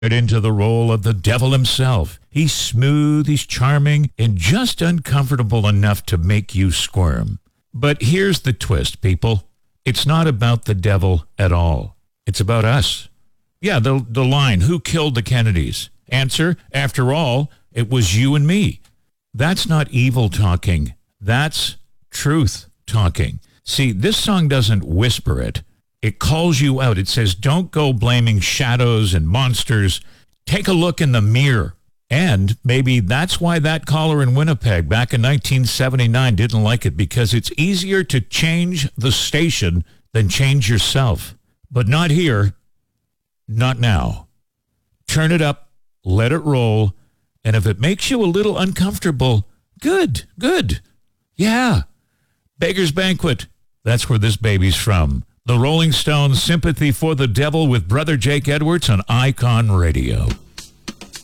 into the role of the devil himself. He's smooth, he's charming, and just uncomfortable enough to make you squirm. But here's the twist, people. It's not about the devil at all. It's about us. Yeah, the line, who killed the Kennedys? Answer, after all, it was you and me. That's not evil talking. That's truth talking. See, this song doesn't whisper it. It calls you out. It says, don't go blaming shadows and monsters. Take a look in the mirror. And maybe that's why that caller in Winnipeg back in 1979 didn't like it, because it's easier to change the station than change yourself. But not here. Not now. Turn it up. Let it roll. And if it makes you a little uncomfortable, good. Yeah. Beggar's Banquet. That's where this baby's from. The Rolling Stones' Sympathy for the Devil with Brother Jake Edwards on Icon Radio.